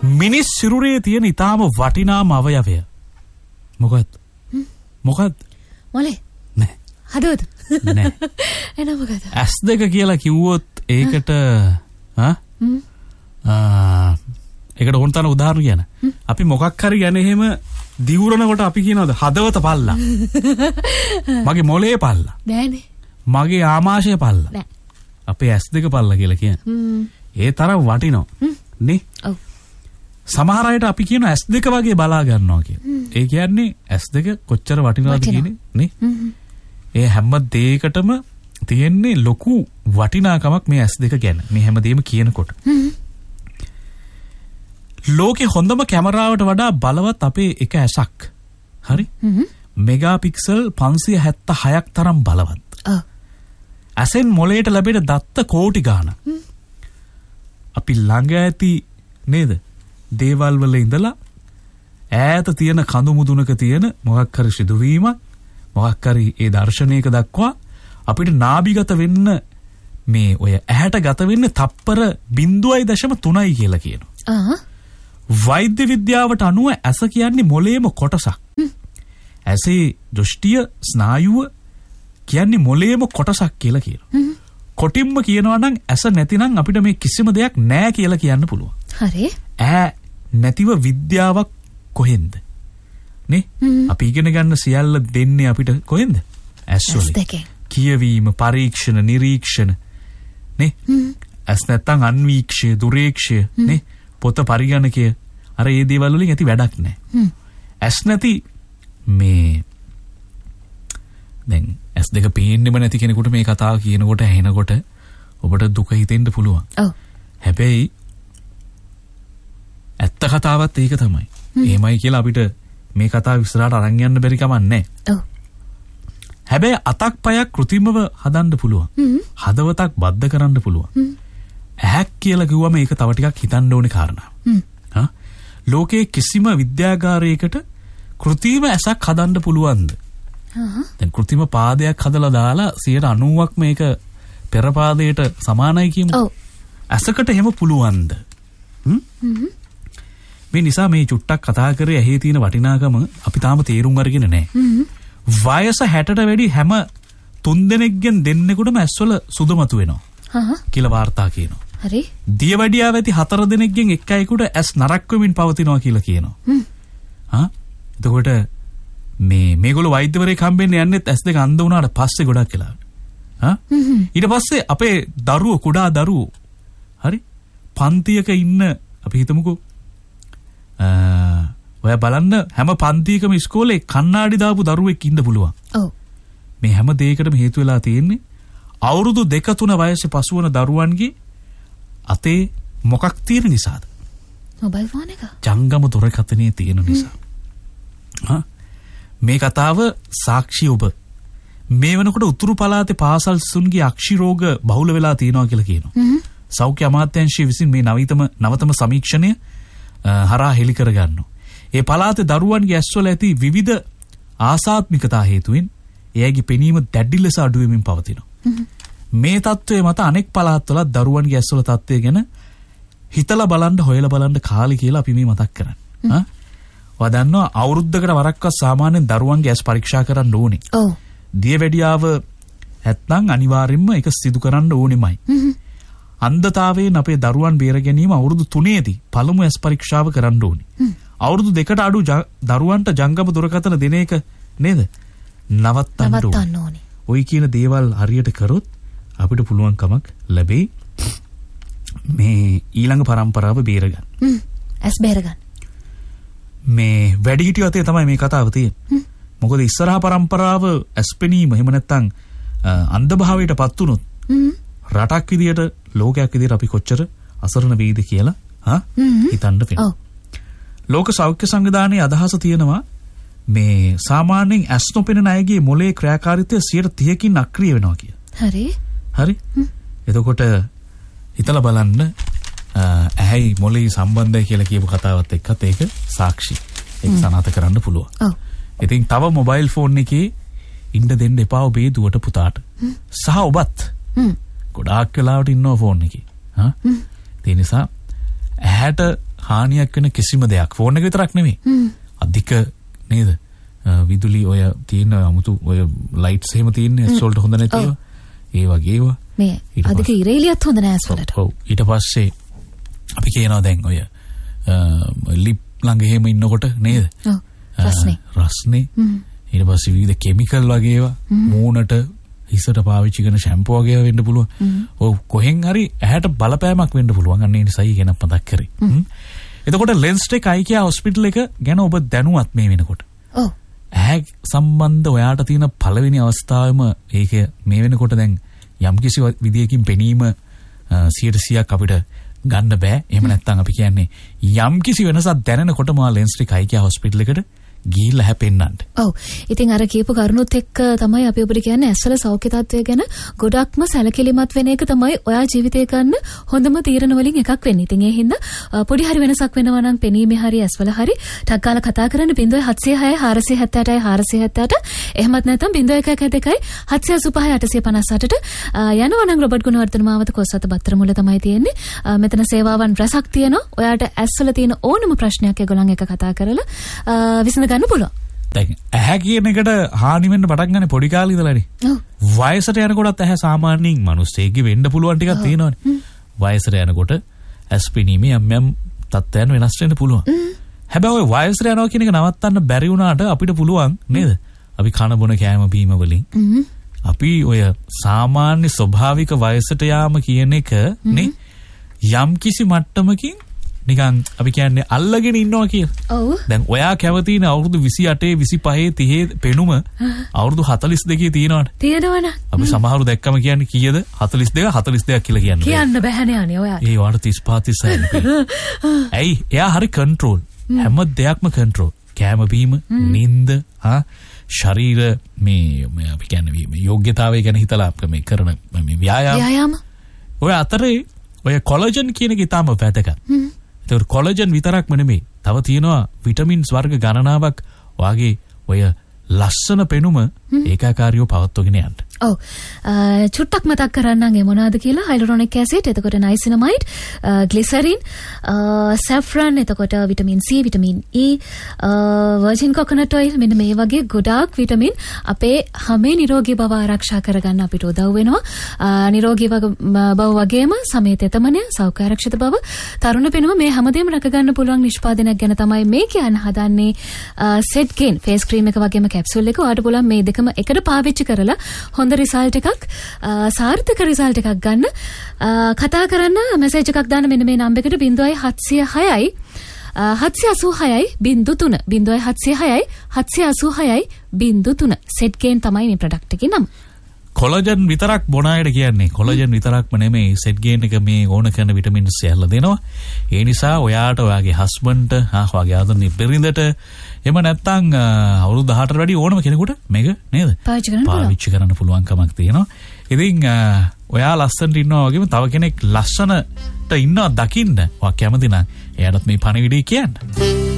මිනිස් සිරුරේ තියෙන ඊටාම වටිනාම අවයවය මොකක්ද? මොකක්ද? මොලේ. නෑ. හදවත. නෑ. එන මොකද? S2 කියලා කිව්වොත් ඒකට ඒකට ඕනතන උදාහරණ කියන. අපි මොකක් හරි ගැන එහෙම දිවුරනකොට අපි කියනවාද හදවත පල්ලා. මගේ මොලේ පල්ලා. නෑනේ. මගේ ආමාශය පල්ලා. නෑ. අපේ S2 පල්ලා කියලා කියන්නේ. ඒ තරම් වටිනවා. නේ? ඔව්. සමහර අයට අපි කියන S2 වගේ බලා ගන්නවා කියන. ඒ කියන්නේ S2 කොච්චර වටිනවද කියන්නේ නේ? ඒ හැම දෙයකටම තියෙන්නේ ලොකු වටිනාකමක් මේ S2 ගැන. මේ හැමදේම කියනකොට. ලෝකේ හොඳම කැමරාවට වඩා බලවත් අපේ එක ඇසක්. හරි? මෙගාපික්සල් 576ක් තරම් බලවත්. ඇසෙන් මොලේට ලැබෙන දත්ත කෝටි ගාණක්. අපි ළඟ ඇති නේද? දේවල් වල ඉඳලා ඈත තියෙන කඳු මුදුනක තියෙන මොකක් හරි සිදුවීමක් මොකක් හරි ඒ දර්ශනයක දක්වා අපිට නාභිගත වෙන්න මේ ඔය ඇහැට ගත වෙන්නේ තප්පර 0.3යි කියලා කියනවා. වෛද්‍ය විද්‍යාවට අනුව ඇස කියන්නේ මොලේම කොටසක්. ඇසේ දෘෂ්ටිය ස්නායුව කියන්නේ මොලේම කොටසක් කියලා කියනවා. කොටින්ම කියනවා නම් ඇස නැතිනම් අපිට මේ කිසිම දෙයක් නැහැ කියලා කියන්න පුළුවන්. හරි. නැතිව විද්‍යාවක් කොහෙන්ද? නේ? අපි ඉගෙන ගන්න සියල්ල දෙන්නේ අපිට කොහෙන්ද? ඇස් වලින්. කියවීම, පරීක්ෂණ, නිරීක්ෂණ නේ? ඇස් නැත්තම් අන්වීක්ෂය, දුරේක්ෂය නේ? පොත පරිගණකය අර ඒ දේවල් වලින් ඇති වැඩක් නැහැ. ඇස් නැති මේ දැන් ඇස් දෙක පේන්නෙම නැති කෙනෙකුට මේ කතාව කියනකොට ඇහෙනකොට ඔබට දුක හිතෙන්න පුළුවන්. ඔව්. හැබැයි ඇත්ත කතාවත් ඒක තමයි. එහෙමයි කියලා අපිට මේ කතාව ඉස්සරහට අරන් යන්න බැරි කමක් නැහැ. ඔව්. හැබැයි අතක් පයක් કૃතිමව හදන්න පුළුවන්. හදවතක් බද්ධ කරන්න පුළුවන්. ඇහක් කියලා කිව්වම ඒක තව ටිකක් හිතන්න ඕනේ කාරණා. ලෝකයේ කිසිම විද්‍යාගාරයකට કૃතිම ඇසක් හදන්න පුළුවන්ද? දැන් કૃතිම පාදයක් හදලා දාලා 90%ක් මේක පෙර පාදයට සමානයි කියමු. ඔව්. ඇසකට එහෙම පුළුවන්ද? මේ නිසා මේ චුට්ටක් කතා කරේ ඇහි තියෙන වටිනාකම අපි තාම තේරුම් අරගෙන නැහැ. වයස 60ට වැඩි හැම 3 දෙනෙක්ගෙන් දෙන්නෙකුටම ඇස්වල සුදුමතු වෙනවා. කියලා වාර්තා කියනවා. හරි. දියවැඩියාව ඇති 4 දෙනෙක්ගෙන් එක් අයෙකුට ඇස් නරක් වෙමින් පවතිනවා කියලා කියනවා. එතකොට මේගොල්ලෝ වෛද්‍යවරයෙක් හම්බෙන්න යන්නෙත් ඇස් දෙක අන්ධ වුණාට පස්සේ ගොඩක් වෙලා. ඊට පස්සේ අපේ දරුවෝ කුඩා දරුවෝ හරි පන්තියක ඉන්න අපි හිතමුකෝ ඔය බලන්න හැම පන්තියකම ඉස්කෝලේ කණ්ණාඩි දාපු දරුවෙක් ඉන්න පුළුවන්. ඔව්. මේ හැම දෙයකටම හේතු වෙලා තියෙන්නේ අවුරුදු 2-3 වයසේ පසුවන දරුවන්ගේ අතේ මොකක් තියෙන නිසාද? මොබයිල් ෆෝන් එක. ජංගම දුරකථනයේ තියෙන නිසා. මේ කතාව සාක්ෂි ඔබ මේ වෙනකොට උතුරු පළාතේ පාසල් සිසුන්ගේ අක්ෂි රෝග බහුල වෙලා තියෙනවා කියලා කියනවා. සෞඛ්‍ය අමාත්‍යාංශය විසින් මේ නවතම සමීක්ෂණය හරහා හෙළි කර ගන්නවා. ඒ පළාතේ දරුවන්ගේ ඇස්වල ඇති විවිධ ආසාත්මිකතා හේතුවෙන් එයාගේ පෙනීම දැඩි ලෙස අඩු වෙමින් පවතිනවා. මේ තත්ත්වයේ මත අනෙක් පළාත්වල දරුවන්ගේ ඇස්වල තත්ත්වය ගැන හිතලා බලන්න හොයලා බලන්න කාලේ කියලා අපි මේ මතක් කරන්නේ. ඔයා දන්නවා අවුරුද්දකට වරක්වත් සාමාන්‍යයෙන් දරුවන්ගේ ඇස් පරීක්ෂා කරන්න ඕනේ. ඔව්. දියවැඩියාව නැත්නම් අනිවාර්යෙන්ම ඒක සිදු කරන්න ඕනෙමයි. අන්ධතාවයෙන් අපේ දරුවන් බේර ගැනීම අවුරුදු 3ේදී පළමු ඇස් පරීක්ෂාව කරන්න ඕනේ. අවුරුදු 2කට අඩු දරුවන්ට ජංගම දුරකථන දෙන එක නේද? නවත්තන්න ඕනේ. ওই කියන දේවල් හරියට කරොත් අපිට පුළුවන්කමක් ලැබෙයි මේ ඊළඟ පරම්පරාව බේර ගන්න. ඇස් බේර ගන්න. මේ වැඩිහිටියෝ අතේ තමයි මේ කතාව තියෙන්නේ. මොකද ඉස්සරහා පරම්පරාව ඇස්පෙනීම එහෙම නැත්නම් අන්ධභාවයටපත් වුණොත් රටක් විදියට ලෝකයක් විදියට අපි කොච්චර අසරණ වෙයිද කියලා හිතන්න වෙනවා. ලෝක සෞඛ්‍ය සංවිධානයේ අදහස තියෙනවා මේ සාමාන්‍යයෙන් ඇස් නොපෙනෙන අයගේ මොළයේ ක්‍රියාකාරීත්වය 30%කින් අක්‍රිය වෙනවා කියලා. හරි. එතකොට හිතලා බලන්න ඇයි මොළයේ සම්බන්ධය කියලා කියපු කතාවත් එක්කත් ඒක සාක්ෂි. ඒක සනාථ කරන්න පුළුවන්. ඔව්. ඉතින් තව මොබයිල් ෆෝන් එකේ ඉන්න දෙන්න එපා ඔබේ දුවට පුතාට. සහ ඔබත් ගොඩාක් වෙලාවට ඉන්නවා ෆෝන් එකේ. ඒ නිසා ඇහැට හානියක් වෙන කිසිම දෙයක් ෆෝන් එක විතරක් නෙමෙයි. අධික නේද? විදුලි ඔය තියෙන 아무තු ඔය ලයිට්ස් එහෙම තියෙන්නේ ඇස් වලට හොඳ නැති ඒවා. ඒ වගේ ඒවා. මේ අධික ඉරේලියත් හොඳ නැහැ ඇස් වලට. ඔව්. ඊට පස්සේ අපි කියනවා දැන් ඔය ලිප් ළඟ එහෙම ඉන්නකොට නේද? ඔව්. රස්නේ. ඊට පස්සේ විවිධ කිමිකල් වගේ ඒවා මූණට හිසට පාවිච්චි කරන ෂැම්පූ වගේ වෙන්න පුළුවන්. ඔව් කොහෙන් හරි ඇහැට බලපෑමක් වෙන්න පුළුවන්. අන්න ඒ නිසායි කියන මතක් කරේ. එතකොට ලෙන්ස්ටෙක් IKEA හොස්පිටල් එක ගැන ඔබ දැනුවත් මේ වෙනකොට. ඔව්. ඇහැ සම්බන්ධ ඔයාට තියෙන පළවෙනි අවස්ථාවෙම ඒක මේ වෙනකොට දැන් යම්කිසි විදියකින් පෙනීම 100% අපිට ගන්න බෑ. එහෙම නැත්නම් අපි කියන්නේ යම්කිසි වෙනසක් දැනෙනකොටම ලෙන්ස්ටෙක් IKEA හොස්පිටල් එකට ගිහිල්ලා හැපෙන්නන්න. ඔව්. ඉතින් අර කියපු කරුණුත් එක්ක තමයි අපි ඔබට කියන්නේ ඇස්වල සෞඛ්‍ය තත්ත්වය ගැන ගොඩක්ම සැලකිලිමත් වෙන එක තමයි ඔයා ජීවිතේ ගන්න හොඳම තීරණ වලින් එකක් වෙන්නේ. ඉතින් ඒ හින්දා පොඩි හරි වෙනසක් වෙනවා නම් පෙනීමේ හරි ඇස්වල හරි ටක් ගාලා කතා කරන්න 0706 478 478 එහෙමත් නැත්නම් 0112 785 858ට යනවා නම් රොබර්ට් ගුණවර්ධන මාවත කොස්සත බත්තර මුල තමයි තියෙන්නේ. මෙතන සේවාවන් රසක් තියෙනවා. ඔයාට ඇස්වල තියෙන ඕනම ප්‍රශ්නයක් ඒගොල්ලන් එක කතා කරලා විසඳ ගන්න පුළුවන්. දැන් ඇහැ කියන එකට හානි වෙන්න පටන් ගන්න පොඩි කාලේ ඉඳලානේ. ඔව්. වයසට යනකොටත් ඇහැ සාමාන්‍යයෙන් මිනිස්සෙක්ගේ වෙන්න පුළුවන් ටිකක් තියෙනවානේ. වයසට යනකොට ඇස් පෙනීමේ යම් තත්ත්වයන් වෙනස් වෙන්න පුළුවන්. හැබැයි ඔය වයසට යනවා කියන එක නවත්තන්න බැරි වුණාට අපිට පුළුවන් නේද? අපි කන බොන කෑම බීම වලින් අපි ඔය සාමාන්‍ය ස්වභාවික වයසට යාම කියන එක නේ යම්කිසි මට්ටමකින් නිකන් අපි කියන්නේ අල්ලගෙන ඉන්නවා කියලා. ඔව්. දැන් ඔයා කැවතින අවුරුදු 28 25 30 පෙනුම අවුරුදු 42 තියෙනවාට. තියෙනවනේ. අපි සමහරු දැක්කම කියන්නේ කීයද? 42 42ක් කියලා කියන්නේ. කියන්න බෑනේ අනේ ඔයාට. ඒ වාට 35 36. ඇයි? එයා හරි කන්ට්‍රෝල්. හැම දෙයක්ම කන්ට්‍රෝල්. කෑම බීම, නිින්ද, ශරීර මේ අපි කියන්නේ මේ යෝග්‍යතාවය ගැන හිතලා මේ කරන මේ ව්‍යායාම. ඔය අතරේ ඔය කොලජන් කියන එක ඊටම වැදගත්. ඒතර කොලජන් විතරක්ම නෙමෙයි. තව තියෙනවා විටමින්ස් වර්ග ගණනාවක් වාගේ ඔය ලස්සන පෙනුම ඒකාකාරීව පවත්වගෙන යන්න. ඔව්. චුට්ටක් මතක් කරන්නම් ඒ මොනවාද කියලා. හයිලුරොනික් ඇසිඩ්, එතකොට නයිසිනමයිඩ්, ග්ලිසරින්, සැෆ්‍රන්, එතකොට vitamin C, vitamin E, virgin coconut oil මෙන්න මේ වගේ ගොඩාක් විටමින් අපේ හැමේ නිරෝගී බව ආරක්ෂා කරගන්න අපිට උදව් වෙනවා. නිරෝගී බව වගේම සමේ තෙතමනය, සෞඛ්‍ය ආරක්ෂිත බව, තරුණ පෙනුම මේ හැමදේම රැක ගන්න පුළුවන් නිෂ්පාදනයක් ගැන තමයි මේ කියන්න හදන්නේ. සෙට් ගේන් ෆේස් ක්‍රීම් එක වගේම කැප්සූල් එක ඔයාලට පුළුවන් මේ දෙකම එකට පාවිච්චි කරලා හොඳ රිසල්ට් එකක් සාර්ථක රිසල්ට් එකක් ගන්න. කතා කරන්න මෙසේජ් එකක් දාන්න මෙන්න මේ නම්බර් එකට 0706යි 786යි 03 0706යි 786යි 03 සෙට් ගේන් තමයි මේ ප්‍රොඩක්ට් එකේ නම. කොලජන් විතරක් බොන අයට කියන්නේ කොලජන් විතරක්ම නෙමෙයි සෙට් ගේන් එක මේ ඕන කරන විටමින්ස් සියල්ල දෙනවා. ඒ නිසා ඔයාට ඔයාගේ හස්බන්ඩ්ට ඔයාගේ ආදරණීය බිරිඳට එහෙම නැත්නම් අවුරුදු 18ට වැඩි ඕනම කෙනෙකුට මේක නේද පාවිච්චි කරන්න පුළුවන් කමක් තියෙනවා. ඉතින් ඔයා ලස්සනට ඉන්නවා වගේම තව කෙනෙක් ලස්සනට ඉන්නවා දකින්න ඔයා කැමති නම් එයාටත් මේ පණිවිඩය කියන්න.